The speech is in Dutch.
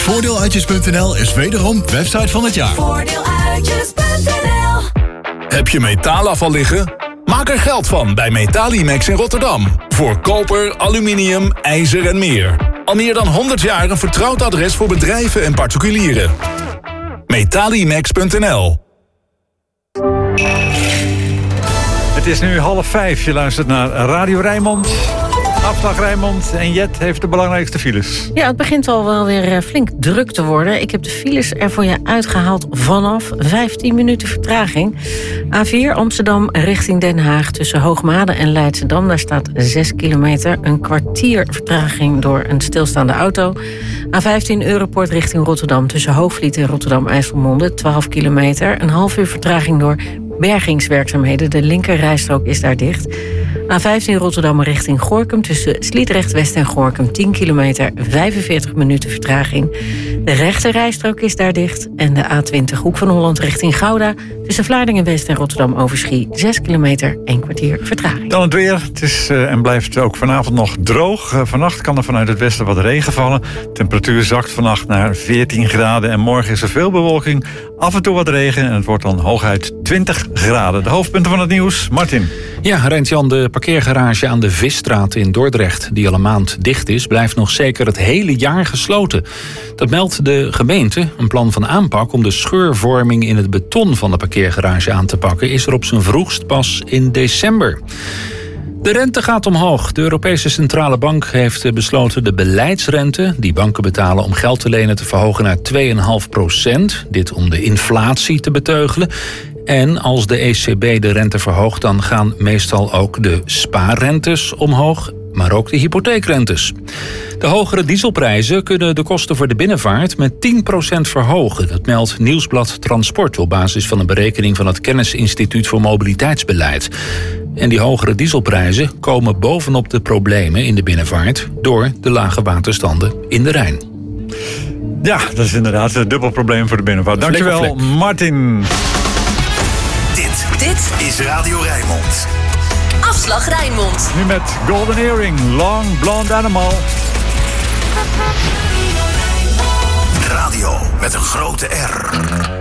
Voordeeluitjes.nl is wederom website van het jaar. Voordeeluitjes.nl. Heb je metaalafval liggen? Maak er geld van bij Metalimax in Rotterdam. Voor koper, aluminium, ijzer en meer. Al meer dan 100 jaar een vertrouwd adres voor bedrijven en particulieren. Metalimax.nl. Het is nu 4:30. Je luistert naar Radio Rijnmond. Afslag Rijnmond en Jet heeft de belangrijkste files. Ja, het begint al wel weer flink druk te worden. Ik heb de files er voor je uitgehaald vanaf 15 minuten vertraging. A4 Amsterdam richting Den Haag tussen Hoogmade en Leidschendam. Daar staat 6 kilometer. Een kwartier vertraging door een stilstaande auto. A15 Europoort richting Rotterdam tussen Hoogvliet en Rotterdam-IJsselmonde. 12 kilometer. Een half uur vertraging door bergingswerkzaamheden. De linkerrijstrook is daar dicht. A15 Rotterdam richting Gorinchem tussen Sliedrecht West en Gorinchem 10 kilometer, 45 minuten vertraging. De rechterrijstrook is daar dicht. En de A20 Hoek van Holland richting Gouda tussen Vlaardingen West en Rotterdam Overschie 6 kilometer, 1 kwartier vertraging. Dan het weer. Het is en blijft ook vanavond nog droog. Vannacht kan er vanuit het westen wat regen vallen. De temperatuur zakt vannacht naar 14 graden. En morgen is er veel bewolking, af en toe wat regen. En het wordt dan hooguit 20 graden. De hoofdpunten van het nieuws, Martin. Ja, Rent-Jan, de parkeergarage aan de Visstraat in Dordrecht, die al een maand dicht is, blijft nog zeker het hele jaar gesloten. Dat meldt de gemeente. Een plan van aanpak om de scheurvorming in het beton van de parkeergarage aan te pakken is er op zijn vroegst pas in december. De rente gaat omhoog. De Europese Centrale Bank heeft besloten de beleidsrente die banken betalen om geld te lenen te verhogen naar 2,5%. Dit om de inflatie te beteugelen. En als de ECB de rente verhoogt, dan gaan meestal ook de spaarrentes omhoog, maar ook de hypotheekrentes. De hogere dieselprijzen kunnen de kosten voor de binnenvaart met 10% verhogen. Dat meldt Nieuwsblad Transport op basis van een berekening van het Kennisinstituut voor Mobiliteitsbeleid. En die hogere dieselprijzen komen bovenop de problemen in de binnenvaart door de lage waterstanden in de Rijn. Ja, dat is inderdaad een dubbel probleem voor de binnenvaart. Dankjewel, Martin. Dit is Radio Rijnmond. Afslag Rijnmond. Nu met Golden Earring, Long Blonde Animal. Radio met een grote R.